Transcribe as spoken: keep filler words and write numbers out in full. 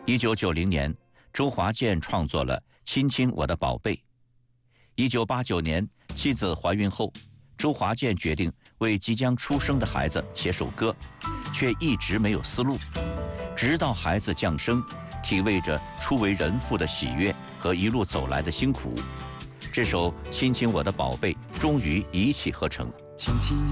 一九九零年，周华健创作了《亲亲我的宝贝》。一九八九年，妻子怀孕后，周华健决定为即将出生的孩子写首歌，却一直没有思路。直到孩子降生，体味着初为人父的喜悦和一路走来的辛苦，这首《亲亲我的宝贝》终于一气呵成。 亲亲